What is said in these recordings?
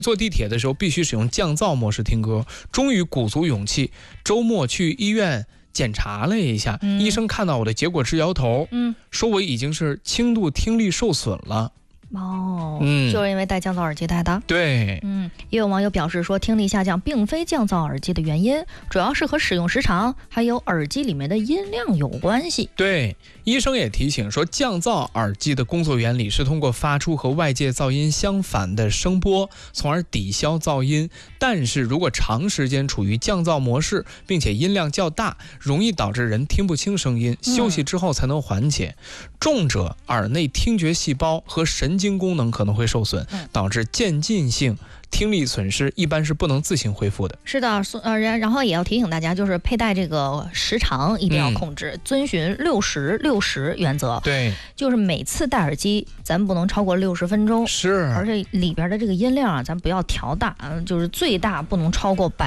坐地铁的时候必须使用降噪模式听歌，终于鼓足勇气，周末去医院检查了一下，医生看到我的结果直摇头，说我已经是轻度听力受损了。 就是因为戴降噪耳机戴的。 对， 也有网友表示说，听力下降并非降噪耳机的原因，主要是和使用时长还有耳机里面的音量有关系。 对，医生也提醒说，降噪耳机的工作原理是通过发出和外界噪音相反的声波，从而抵消噪音。但是如果长时间处于降噪模式，并且音量较大，容易导致人听不清声音，休息之后才能缓解。重者耳内听觉细胞和神经功能可能会受损，导致渐进性听力损失，一般是不能自行恢复的。 是的，然后也要提醒大家，就是佩戴这个时长一定要控制，遵循60-60原则。 对， 就是每次戴耳机咱不能超过60分钟， 是， 而且里边的这个音量啊，咱不要调大，就是最大不能超过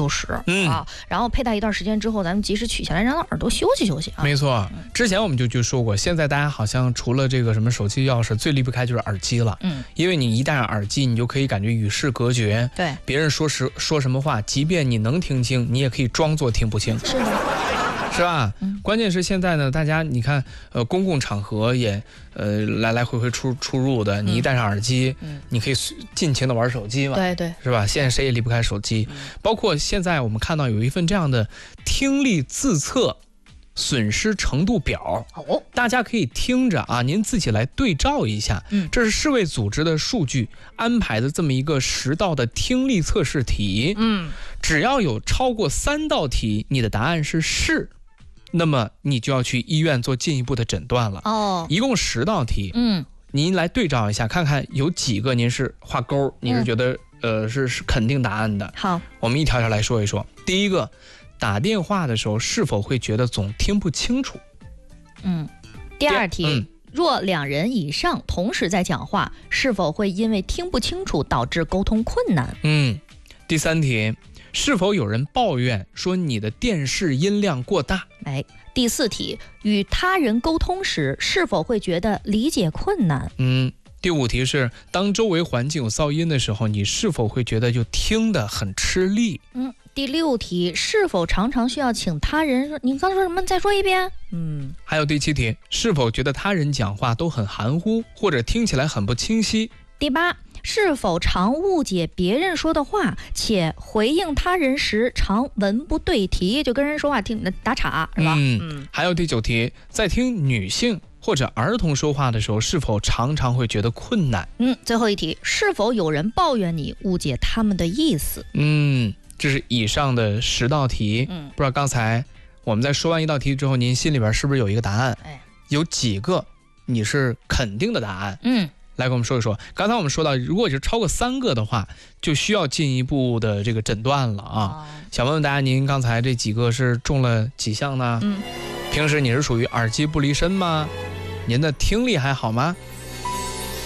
60%啊。然后佩戴一段时间之后，咱们及时取下来，让耳朵休息休息啊。 没错，之前我们就说过，现在大家好像除了这个什么手机钥匙，最离不开就是耳机了。因为你一戴上耳机，你就可以感觉与世隔绝。 对， 别人说什么话，即便你能听清，你也可以装作听不清。 是的， 是吧？关键是现在呢，大家你看，公共场合也来来回回出入的，你一戴上耳机，你可以尽情的玩手机嘛。 对， 是吧？现在谁也离不开手机。包括现在我们看到有一份这样的听力自测损失程度表，大家可以听着啊，您自己来对照一下。这是世卫组织的数据安排的这么一个10道的听力测试题。只要有超过3道题，你的答案是是，那么你就要去医院做进一步的诊断了。一共10道题。您来对照一下，看看有几个您是画勾，你是觉得是肯定答案的。 好， 我们一条条来说一说。第一个，打电话的时候是否会觉得总听不清楚？ 第二题，若2人以上同时在讲话，是否会因为听不清楚导致沟通困难？ 第3题，是否有人抱怨说你的电视音量过大？ 第4题，与他人沟通时是否会觉得理解困难？ 第5题是，当周围环境有噪音的时候，你是否会觉得就听得很吃力？ 第6题，是否常常需要请他人说你刚说什么再说一遍？ 还有第7题，是否觉得他人讲话都很含糊，或者听起来很不清晰？ 第8，是否常误解别人说的话，且回应他人时常文不对题，就跟人说话听打岔，是吧？ 还有第9题，在听女性或者儿童说话的时候，是否常常会觉得困难？ 最后一题，是否有人抱怨你误解他们的意思？ 这是以上的10道题。不知道刚才我们在说完一道题之后，您心里边是不是有一个答案？有几个你是肯定的答案？来跟我们说一说。刚才我们说到，如果是超过3个的话，就需要进一步的这个诊断了啊。想问问大家，您刚才这几个是中了几项呢？平时你是属于耳机不离身吗？您的听力还好吗？